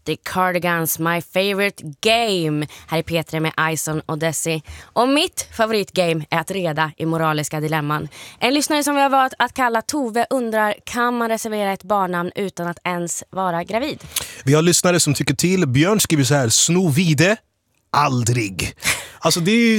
The Cardigans, My Favorite Game. Här är Petra med Ison och Desi. Och mitt favoritgame är att reda i moraliska dilemman. En lyssnare som vi har valt att kalla Tove undrar, kan man reservera ett barnnamn utan att ens vara gravid? Vi har lyssnare som tycker till. Björn skriver så här: sno vide, aldrig. Alltså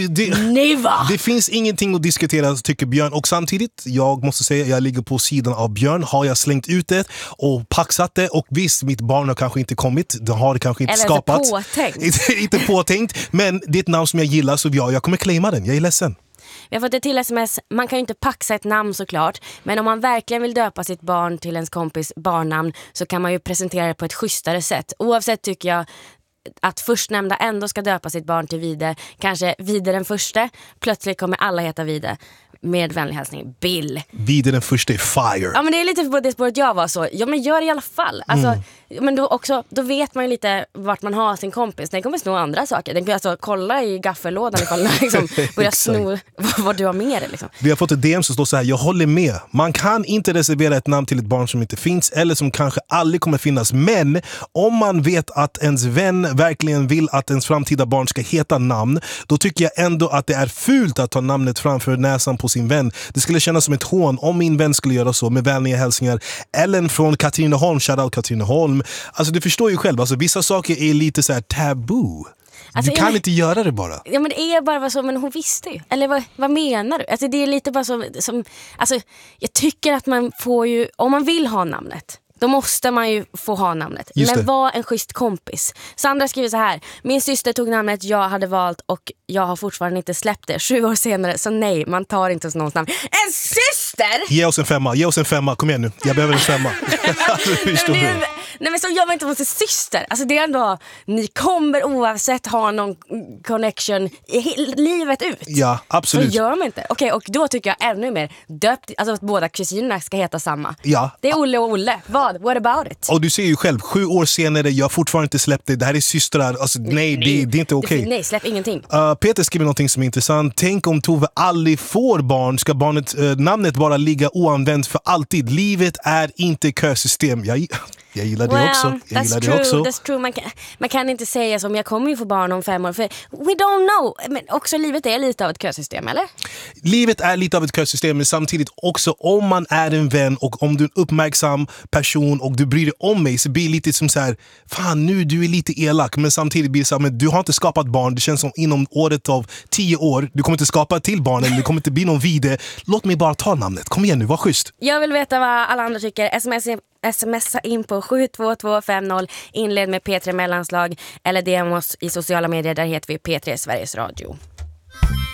det finns ingenting att diskutera, tycker Björn. Och samtidigt, jag måste säga, jag ligger på sidan av Björn. Har jag slängt ut det och paxat det, och visst, mitt barn har kanske inte kommit, det har det kanske inte skapats. Inte påtänkt. Men det är ett namn som jag gillar, så jag kommer claima den, jag är ledsen. Vi har fått ett till sms. Man kan ju inte paxa ett namn såklart, men om man verkligen vill döpa sitt barn till ens kompis barnnamn så kan man ju presentera det på ett schysstare sätt. Oavsett tycker jag att förstnämnda ändå ska döpa sitt barn till Vide. Kanske Vide den första. Plötsligt kommer alla heta Vide. Med vänlig hälsning, Bill. Vide den första är fire. Ja, men det är lite på det spåret jag var så. Ja, men gör det i alla fall. Alltså, men då vet man ju lite vart man har sin kompis. Den kommer sno andra saker. Den kan alltså kolla i gaffellådan ifall den liksom börjar sno vad du har med dig. Liksom. Vi har fått ett DM som står så här: jag håller med. Man kan inte reservera ett namn till ett barn som inte finns eller som kanske aldrig kommer finnas. Men om man vet att ens vän verkligen vill att ens framtida barn ska heta namn, då tycker jag ändå att det är fult att ta namnet framför näsan på sin vän. Det skulle kännas som ett hån om min vän skulle göra så. Med vänliga hälsningar, Ellen från Katrineholm. Shoutout Katrineholm. Alltså du förstår ju själv, alltså, vissa saker är lite så här tabu. Alltså, du kan inte göra det bara. Ja, men det är bara så, men hon visste ju. Eller vad menar du? Alltså det är lite bara som alltså jag tycker att man får ju, om man vill ha namnet, då måste man ju få ha namnet. Men var en schysst kompis. Sandra skriver så här: min syster tog namnet jag hade valt och jag har fortfarande inte släppt det 7 år senare. Så nej, man tar inte någons namn. En syster! Ge oss en femma, kom igen nu. Jag behöver en femma. Nej, men så gör man inte mot sin syster. Alltså det är ändå, ni kommer oavsett ha någon connection livet ut. Ja, absolut. Så gör man inte. Okej, och då tycker jag ännu mer döpt, alltså att båda kusinerna ska heta samma. Ja. Det är Olle och Olle. What about it? Och du ser ju själv, 7 år senare, jag har fortfarande inte släppt det. Det här är systrar. Alltså, nej, det är inte okej. Nej, släpp ingenting. Peter skriver någonting som är intressant. Tänk om Tove aldrig får barn. Ska barnet, namnet bara ligga oanvänt för alltid? Livet är inte kösystem. Jag gillar det också. That's true. Man kan inte säga som jag kommer ju få barn om 5 år. För we don't know. Men också livet är lite av ett kösystem, eller? Livet är lite av ett kösystem, men samtidigt också om man är en vän och om du är en uppmärksam person och du bryr dig om mig, så blir det lite som så här: fan nu, du är lite elak. Men samtidigt blir det så här, men du har inte skapat barn. Det känns som inom året av 10 år, du kommer inte skapa till barn eller det kommer inte bli någon Vide. Låt mig bara ta namnet. Kom igen nu, var schysst. Jag vill veta vad alla andra tycker. Smsa in på 72250, inled med P3 mellanslag eller DM oss i sociala medier, där heter vi P3 Sveriges Radio.